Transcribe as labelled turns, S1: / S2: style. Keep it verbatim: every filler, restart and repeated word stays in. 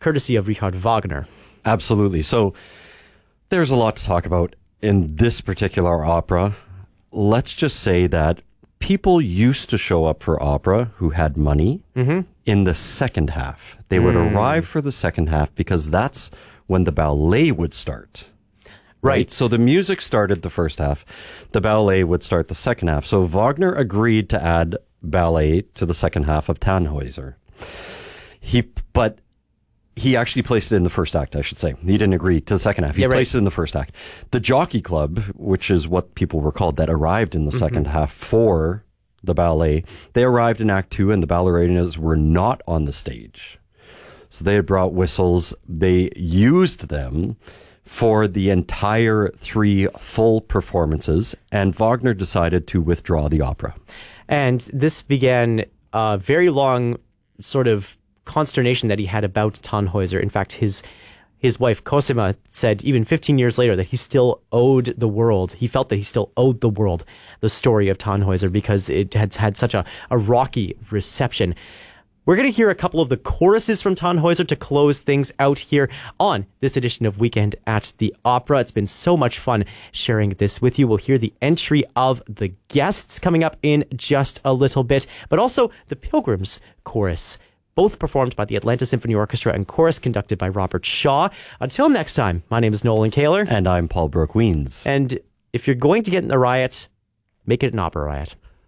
S1: courtesy of Richard Wagner.
S2: Absolutely. So there's a lot to talk about in this particular opera. Let's just say that people used to show up for opera who had money mm-hmm. in the second half. They would mm. arrive for the second half because that's when the ballet would start. Right. right. So the music started the first half. The ballet would start the second half. So Wagner agreed to add ballet to the second half of Tannhäuser. He, but he actually placed it in the first act, I should say. He didn't agree to the second half. He yeah, placed right. it in the first act. The Jockey Club, which is what people were called that arrived in the mm-hmm. second half for the ballet, they arrived in Act Two and the ballerinas were not on the stage. So they had brought whistles. They used them for the entire three full performances, and Wagner decided to withdraw the opera.
S1: And this began a very long sort of consternation that he had about Tannhäuser. In fact, his his wife Cosima said even fifteen years later that he still owed the world, he felt that he still owed the world the story of Tannhäuser because it had had such a, a rocky reception. We're going to hear a couple of the choruses from Tannhäuser to close things out here on this edition of Weekend at the Opera. It's been so much fun sharing this with you. We'll hear the entry of the guests coming up in just a little bit, but also the Pilgrims Chorus, both performed by the Atlanta Symphony Orchestra and chorus conducted by Robert Shaw. Until next time, my name is Nolan Kaler.
S2: And I'm Paul Burke-Weens.
S1: And if you're going to get in the riot, make it an opera riot.